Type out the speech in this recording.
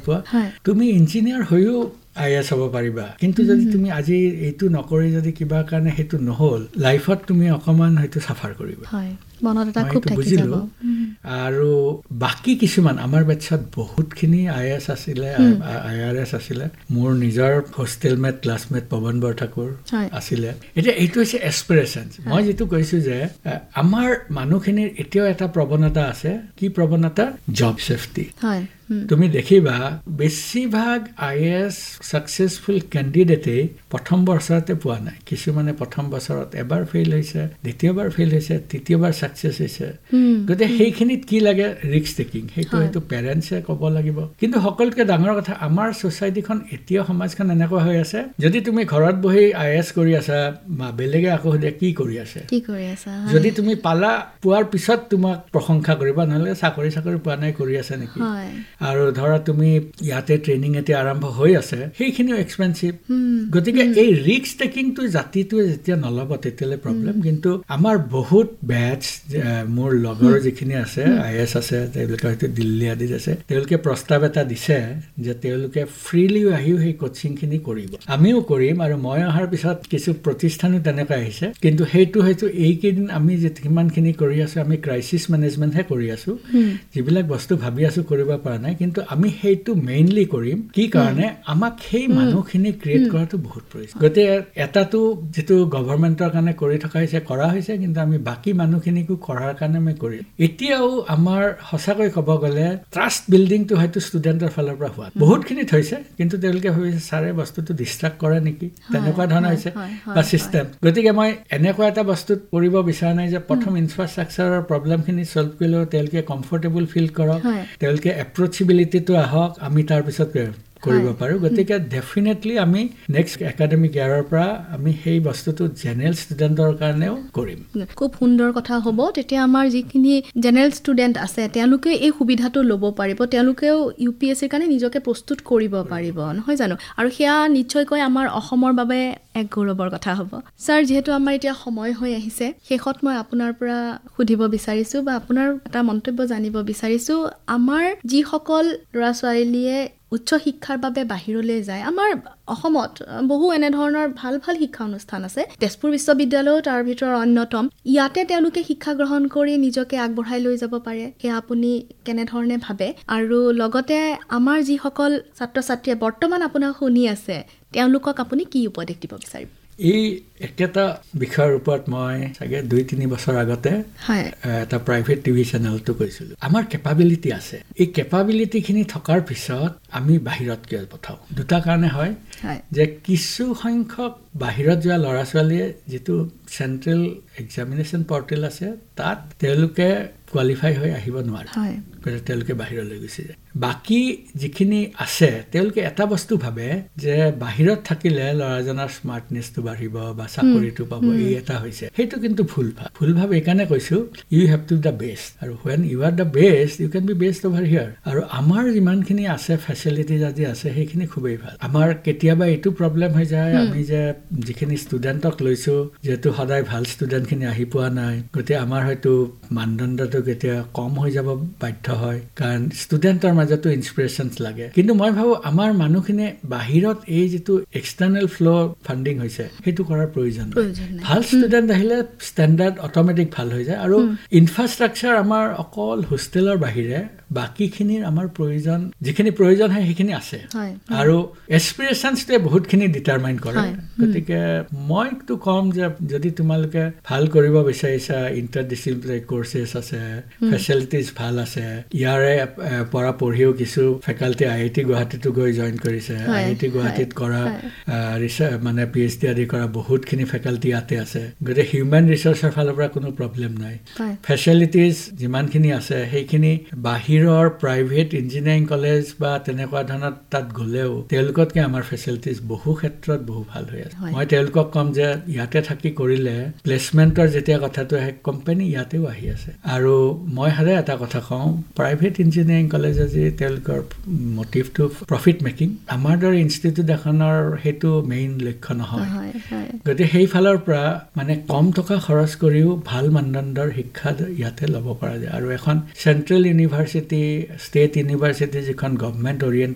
পোৱা তুমি ইঞ্জিনিয়াৰ হৈও IAS হ'ব পাৰিবা কিন্তু যদি তুমি আজি এইটো নকৰি যদি কিবা কাৰণে হেতু নহল লাইফত তুমি অকমান হয়তো সাফাৰ কৰিবা হয় মনত এটা খুব থাকি যাব আৰু বাকি কিছুমান আমাৰ বেটছত বহুতখিনি IAS আছিলে IRS আছিলে মোৰ নিজৰ হোষ্টেলমেট ক্লাছমেট পৱন বৰঠাকুৰ আছিলে এতিয়া এইটো হৈছে এস্পিৰেচনছ মই যেটো কৈছো যে আমাৰ মানুহখিনিৰ এতিয়াও এটা প্ৰৱণতা আছে কি প্ৰৱণতা জব সেফটি হয় তুমি দেখিবা বেছিভাগ IAS সাকসেসফুল ক্যান্ডিডেটে প্ৰথম বছৰতে পোৱা নাই কিছুমানে প্ৰথম বছৰত এবাৰ ফেইল হৈছে দ্বিতীয়বাৰ ফেইল হৈছে তৃতীয়বাৰ সাকসেস হৈছে গতে সেইখিনিত কি লাগে ৰিস্ক টেকিং সেইটো পেৰেন্টছে ক'ব লাগিব কিন্তু সকলোকে ডাঙৰ কথা আমাৰ সোসাইটিখন এতিয়া সমাজখন এনেকুৱা হৈ আছে যদি তুমি ঘৰত বহি IAS কৰি আছা বা বেলেগে আকৌ হদে কি কৰি আছা যদি তুমি পালা পোৱাৰ পিছত তোমাক প্ৰশংসা কৰিবা নহলে চাকৰি পোৱা নাই কৰি আছা নেকি আৰু ধৰা তুমি ইয়াতে ট্ৰেনিং এতে আৰম্ভ হৈ আছে সেইখিনিও এক্সপেন্সিভ গতিকে এই ৰিস্ক টেকিং তো জাতিটো যেতিয়া নলব তেতিয়ালে প্ৰবলেম কিন্তু আমাৰ বহুত ব্যাচ মোৰ লগৰ যিখিনি আছে IAS আছে তেওঁলোকে হয়তো দিল্লী আদিত আছে তেওঁলোকে প্ৰস্তাৱ এটা দিছে যে তেওঁলোকে ফ্ৰীলি আহিও সেই কোচিং খিনি কৰিব আমিও কৰিম আৰু মই অহাৰ পিছত কিছু প্ৰতিষ্ঠানো তেনেকৈ আহিছে কিন্তু সেইটো হয়তো এই কেইদিন আমি যেতিমানখিনি কৰি আছো আমি ক্ৰাইসিস মেনেজমেন্ট হে কৰি আছো যিবিলাক বস্তু ভাবি আছো কৰিব পৰা নাই কিন্তু আমি সেইটো মেইনলি কৰিম কি কাৰণে আমাক সেই মানুহখিনি ক্ৰিয়েট কৰাটো বহুত প্ৰয়োজন গতে এটাটো যেটো গভৰ্ণমেন্টৰ কাৰণে কৰি থকা হৈছে কৰা হৈছে কিন্তু আমি বাকি মানুহখিনিকো কৰাৰ কাৰণে আমি কৰিম এতিয়াও আমাৰ হসাকৈ ক'ব গলে ট্ৰাষ্ট বিল্ডিং টো হয়তো ষ্টুডেন্টৰ ফালৰ পৰা হোৱা বহুতখিনি থৈছে কিন্তু তেওঁলোকে ভাবিছে সাৰে বস্তুটো ডিস্ট্ৰাক্ট কৰে নেকি তেনেকুৱা ধৰণৰ হৈছে বা সিস্টেম গতিকে মই এনেকুৱা এটা বস্তু কৰিব বিচাৰা নাই যে প্ৰথম ইনফ্ৰাষ্ট্ৰাকচাৰৰ প্ৰবলেমখিনি সলভ কৰিলে তেওঁলোকে কমফৰ্টেবল ফিল কৰক তেওঁলোকে এপ্ৰোচেবিলিটি টো আহক আমি তাৰ পিছত কৰিব পাৰো গতিকে ডেফিনেটলি আমি নেক্সট একাডেমিক ইয়াৰৰ পৰা আমি সেই বস্তুটো জেনাৰেল ষ্টুডেন্টৰ কাৰণেও কৰিম খুব সুন্দৰ কথা হ'ব তেতিয়া আমাৰ যিখিনি জেনাৰেল ষ্টুডেন্ট আছে তেওঁলোকে এই সুবিধাটো ল'ব পাৰিব তেওঁলোকেও UPSC ৰ কাৰণে নিজকে প্ৰস্তুত কৰিব পাৰিব নহয় জানো আৰু সেয়া নিশ্চয়কৈ আমাৰ অসমৰ বাবে এক গৌৰৱৰ কথা হ'ব স্যাৰ যেহেতু আমাৰ এতিয়া সময় হৈ আহিছে শেষত মই আপোনাৰ পৰা সুধিব বিচাৰিছো বা আপোনাৰ এটা মন্তব্য জানিব বিচাৰিছো আমাৰ যি সকল ল'ৰা-ছোৱালীয়ে উচ্চ শিক্ষাৰ বাবে বাহিৰলৈ যায় আমাৰ অসমত বহু এনে ধৰণৰ ভাল শিক্ষা অনুষ্ঠান আছে তেজপুৰ বিশ্ববিদ্যালয় তাৰ ভিতৰত অন্যতম ইয়াতে তেওঁলোকে শিক্ষা গ্ৰহণ কৰি নিজকে আগবঢ়াই লৈ যাব পাৰে হে আপুনি কেনে ধৰণে ভাবে আৰু লগতে আমাৰ যি সকল ছাত্ৰ-ছাত্ৰীয়ে বৰ্তমান আপোনাক শুনি আছে তেওঁলোকক আপুনি কি উপদেশ দিব বিচাৰিব এই একটা বিষয়ৰ ওপৰত মই চাগে 2-3 বছৰ আগতে এটা প্ৰাইভেট টিভি চেনেলটো কৈছিলো আমাৰ কেপাবিলিটি আছে এই কেপাবিলিটি খিনি থকাৰ পিছত আমি বাহিৰত কিয় পঠাও দুটা কাৰণে হয় যে কিছু সংখ্যক বাহিৰত যোৱা ল'ৰা-ছোৱালীয়ে যেটো সেন্ট্ৰেল এক্সামিনেশন পৰ্টেল আছে তাত তেওঁলোকে কোৱালিফাই হৈ আহিব নোৱাৰে গতিকে তেওঁলোকে বাহিৰলৈ গুচি যায় বাকি যিখিনি আছে তেওঁলোকে এটা বস্তু ভাবে যে বাহিৰত থাকিলে ল'ৰাজনৰ স্মাৰ্টনেছটো বাঢ়িব বা চাকৰিটো পাব এই এটা হৈছে সেইটো কিন্তু ভুল ভাব এইকাৰণে কৈছো U have to the best আৰু when you are the best you can be best over here আৰু আমাৰ যিমানখিনি আছে ফেসিলিটিজ আজি আছে সেইখিনি খুবেই ভাল আমাৰ কেতিয়াবা এইটো প্ৰবলেম হৈ যায় আমি যে যিখিনি ষ্টুডেন্টক লৈছো যেটো সদায় ভাল ষ্টুডেন্টখিনি আহি পোৱা নাই গতে আমাৰ হয়তো মানদণ্ডটো কেতিয়া কম হৈ যাব বাধ্য হয় কাৰণ ষ্টুডেন্টৰ মাজতো ইনস্পিৰেশনছ লাগে কিন্তু মই ভাবো আমাৰ মানুহখিনি বাহিৰত এই যেটো এক্সটাৰ্নাল ফ্লো ফান্ডিং হৈছে হেতু কৰাৰ প্ৰয়োজন ভাল ষ্টুডেন্ট আহিলে ষ্টেণ্ডাৰ্ড অটোমেটিক ভাল হৈ যায় আৰু ইনফ্ৰাষ্ট্ৰাকচাৰ আমাৰ অকল হোষ্টেলৰ বাহিৰে বাকিখিনিৰ আমাৰ প্ৰয়োজন যিখিনি প্ৰয়োজন হয় সেইখিনি আছে আৰু এস্পিৰেশনছটো বহুতখিনি ডিটাৰমাইন কৰে গতিকে মই তো কম যে যদি তোমালোকে ভাল কৰিব বিচাৰিছা ইন্টাৰডিসিপ্লিনাৰী কোৰ্सेছ আছে ফেসিলিটিজ ভাল আছে ইয়াৰে পৰা পঢ়িও কিছু ফেকাল্টি IIT গুৱাহাটীতো গৈ জয়েন কৰিছে IIT গুৱাহাটীত কৰা মানে PhD আদি কৰা বহুতখিনি ফেকাল্টি ইয়াতে আছে গতিকে হিউম্যান ৰিসোৰ্চৰ ফালৰ পৰা কোনো প্ৰবলেম নাই ফেসিলিটিজ যিমানখিনি আছে সেইখিনি বাহিৰৰ প্ৰাইভেট ইঞ্জিনিয়াৰিং কলেজ বা তেনেকুৱা ধৰণৰ তাত গলেও তেওঁলোকতকে আমাৰ ফেসিলিটিজ বহু ক্ষেত্ৰত বহু ভাল হৈ আছে মই তেওঁলোকক কম যে ইয়াতে থাকি কৰিলে প্লেসমেন্টৰ যেতিয়া কথাটো আহে কোম্পানী ইয়াতেও আহি আছে আৰু মই হাৰে এটা কথা কওঁ প্ৰাইভেট ইঞ্জিনিয়াৰিং কলেজ আজি তেওঁলোকৰ মোটিভটো প্ৰফিট মেকিং আমাৰ দৰে ইনষ্টিটিউট এখনৰ হেতু মেইন লক্ষ্য নহয় গতিকে সেই ফালৰ পৰা মানে কম টকা খৰচ কৰিও ভাল মানদণ্ডৰ শিক্ষা ইয়াতে ল'ব পৰা যায় আৰু এখন সেন্ট্ৰেল ইউনিভাৰ্সিটি ষ্টেট ইউনিভাৰ্সিটি যিখন গভৰ্ণমেন্ট অৰিয়েন্টেড